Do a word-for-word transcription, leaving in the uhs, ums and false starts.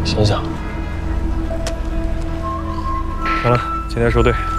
想想。 行了，今天收队。